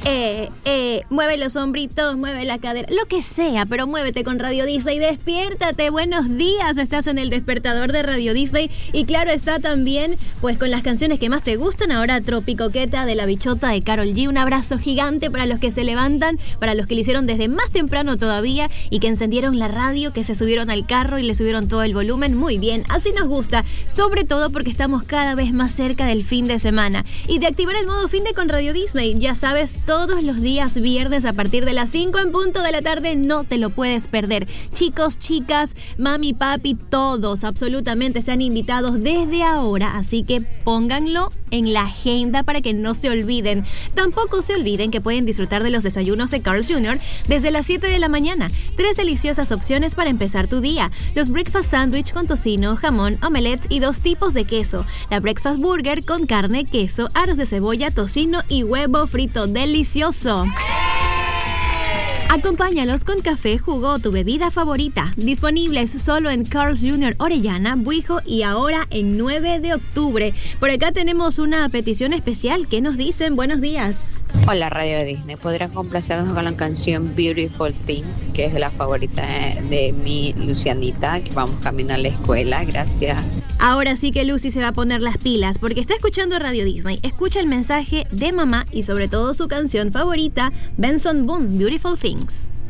Mueve los hombritos, mueve la cadera, lo que sea, pero muévete con Radio Disney, despiértate, buenos días, estás en el despertador de Radio Disney y claro está también, pues con las canciones que más te gustan, ahora Tropicoqueta de La Bichota de Karol G, un abrazo gigante para los que se levantan, para los que lo hicieron desde más temprano todavía y que encendieron la radio, que se subieron al carro y le subieron todo el volumen, muy bien, así nos gusta, sobre todo porque estamos cada vez más cerca del fin de semana y de activar el modo fin de con Radio Disney, ya sabes, todos los días viernes a partir de las 5 en punto de la tarde, no te lo puedes perder. Chicos, chicas, mami, papi, todos absolutamente están invitados desde ahora, así que pónganlo en la agenda para que no se olviden. Tampoco se olviden que pueden disfrutar de los desayunos de Carl's Jr. desde las 7 de la mañana. 3 deliciosas opciones para empezar tu día. Los breakfast sandwich con tocino, jamón, omelets y 2 tipos de queso. La breakfast burger con carne, queso, aros de cebolla, tocino y huevo frito delicioso. Acompáñalos con café, jugo o tu bebida favorita. Disponibles solo en Carl's Jr. Orellana, Buijo y ahora en 9 de octubre. Por acá tenemos una petición especial. ¿Qué nos dicen? Buenos días. Hola Radio Disney, ¿podrían complacernos con la canción Beautiful Things, que es la favorita de mi Lucianita, que vamos camino a la escuela? Gracias. Ahora sí que Lucy se va a poner las pilas porque está escuchando Radio Disney. Escucha el mensaje de mamá y sobre todo su canción favorita, Benson Boone, Beautiful Things.